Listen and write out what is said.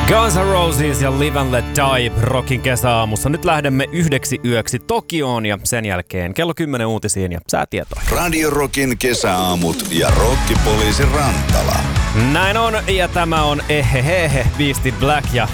Guns N' Roses ja Live and Let Die Rockin kesäaamussa. Nyt lähdemme 1 yöksi Tokioon ja sen jälkeen kello 10 uutisiin ja säätietoihin. Radio Rockin kesäaamut ja rokkipoliisi Rantala. Näin on, ja tämä on Beastie Black ja